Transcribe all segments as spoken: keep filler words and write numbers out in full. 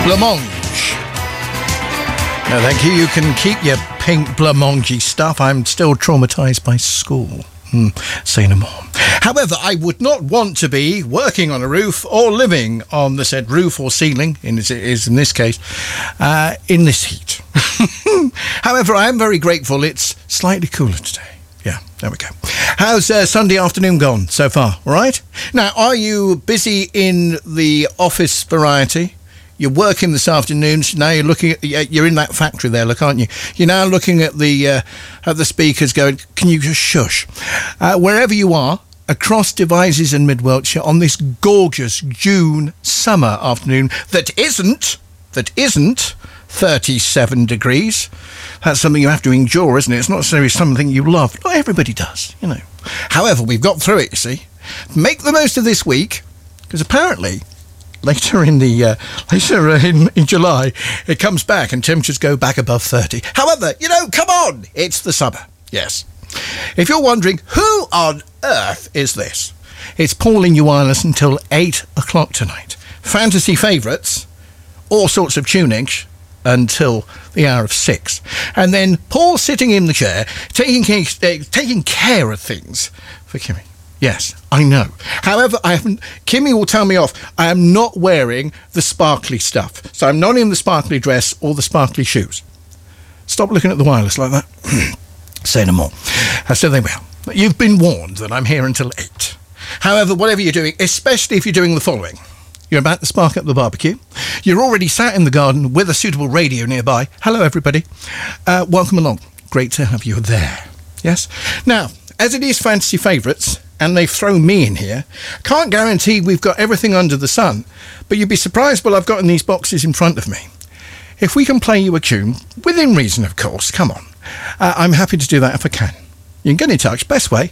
blancmange. No, thank you. You can keep your pink blancmange stuff. I'm still traumatised by school. Hmm, say no more. However, I would not want to be working on a roof or living on the said roof or ceiling, in this, is in this case, uh, in this heat. However, I am very grateful it's slightly cooler today. Yeah, there we go. How's uh, Sunday afternoon gone so far? All right? Now, are you busy in the office variety? You're working this afternoon. So now you're looking at, you're in that factory there, look, aren't you? You're now looking at the uh, at the speakers going, can you just shush? Uh, wherever you are, across Devizes and Mid Wiltshire on this gorgeous June summer afternoon that isn't, that isn't thirty-seven degrees. That's something you have to endure, isn't it? It's not necessarily something you love. Not everybody does, you know. However, we've got through it, you see. Make the most of this week, because apparently later in the uh, later in, in July, it comes back and temperatures go back above thirty. However, you know, come on, it's the summer. Yes. If you're wondering, who on earth is this? It's Paul in your wireless until eight o'clock tonight. Fantasy favourites, all sorts of tunings until the hour of six. And then Paul sitting in the chair, taking, uh, taking care of things for Kimmy. Yes, I know. However, I haven't. Kimmy will tell me off. I am not wearing the sparkly stuff. So I'm not in the sparkly dress or the sparkly shoes. Stop looking at the wireless like that. Say no more. Uh, so there we are. You've been warned that I'm here until eight. However, whatever you're doing, especially if you're doing the following. You're about to spark up the barbecue. You're already sat in the garden with a suitable radio nearby. Hello, everybody. Uh, welcome along. Great to have you there. Yes? Now, as it is fantasy favourites, and they've thrown me in here, can't guarantee we've got everything under the sun, but you'd be surprised what I've got in these boxes in front of me. If we can play you a tune, within reason, of course, come on. Uh, I'm happy to do that if I can. You can get in touch, best way,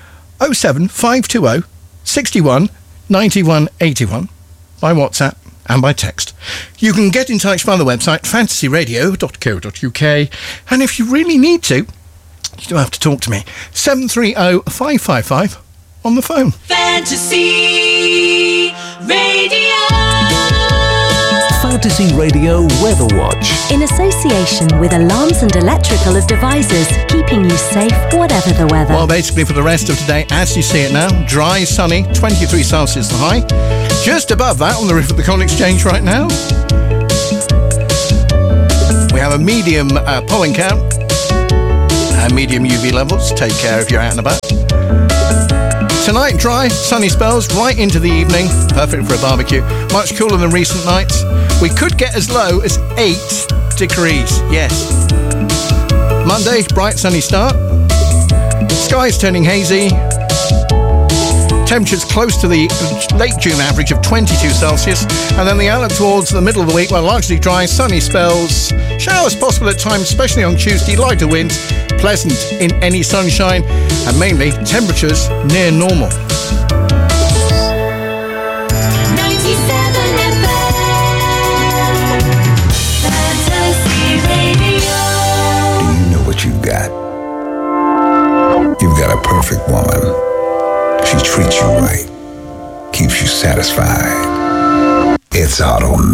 oh seven five two oh, six one, nine one eight one, by WhatsApp and by text. You can get in touch via the website, fantasy radio dot co dot uk, and if you really need to, you don't have to talk to me, seven three oh, five five five on the phone. Fantasy Radio. Fantasy Radio Weather Watch. In association with Alarms and Electrical of Devizes, keeping you safe whatever the weather. Well, basically for the rest of today, as you see it now, dry, sunny, twenty-three Celsius the high. Just above that on the roof of the Coal Exchange right now, we have a medium uh, pollen count and medium U V levels. Take care if you're out and about. Tonight, dry, sunny spells right into the evening. Perfect for a barbecue. Much cooler than recent nights. We could get as low as eight degrees. Yes. Monday, bright, sunny start. Skies turning hazy. Temperatures close to the late June average of twenty-two Celsius. And then the outlook towards the middle of the week, well, largely dry, sunny spells. Showers possible at times, especially on Tuesday. Lighter winds, pleasant in any sunshine. And mainly, temperatures near normal. ninety-seven F M. Fantasy Radio. You know what you've got. You've got a perfect woman. She treats you right, keeps you satisfied. It's automatic.